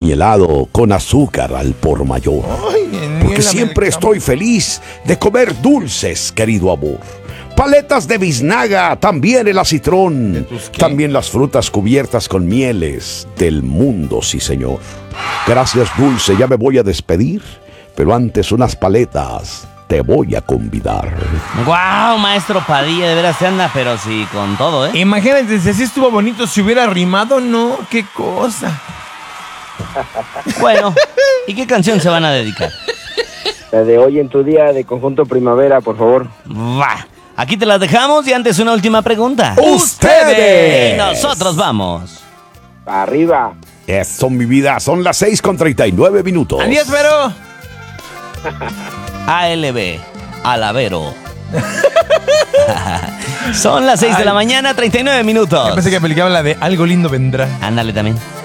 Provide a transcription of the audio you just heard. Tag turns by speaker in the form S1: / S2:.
S1: mi helado con azúcar al por mayor. Porque siempre estoy feliz de comer dulces, querido amor. Paletas de biznaga, también el acitrón, también las frutas cubiertas con mieles del mundo, sí señor. Gracias, Dulce, ya me voy a despedir, pero antes unas paletas te voy a convidar.
S2: ¡Guau, maestro Padilla! De veras se anda, pero sí, con todo, ¿eh?
S3: Imagínate, si así estuvo bonito, si hubiera rimado, no, qué cosa.
S2: Bueno, ¿y qué canción se van a dedicar?
S4: La de Hoy en tu día de Conjunto Primavera, por favor.
S2: Va. Aquí te las dejamos y antes una última pregunta.
S1: ¡Ustedes!
S2: Y nosotros vamos.
S4: Arriba.
S1: Eso, mi vida, son las 6:39 minutos.
S3: Adiós, Vero.
S2: ALB, Alavero. Son las 6 de la mañana, 39 minutos.
S3: Yo pensé que aplicaban la de Algo lindo vendrá.
S2: Ándale también.